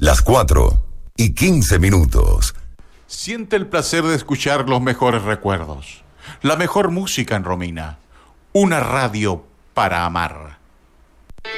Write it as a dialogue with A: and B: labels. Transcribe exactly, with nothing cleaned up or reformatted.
A: Las cuatro y quince minutos.
B: Siente el placer de escuchar los mejores recuerdos, la mejor música en Romina, una radio para amar.